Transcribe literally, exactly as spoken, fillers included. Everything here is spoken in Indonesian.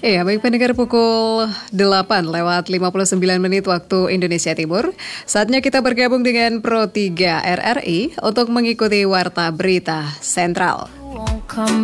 Iya, baik pendengar, pukul delapan lewat lima puluh sembilan menit waktu Indonesia Timur. Saatnya kita bergabung dengan Pro tiga R R I untuk mengikuti Warta Berita Sentral.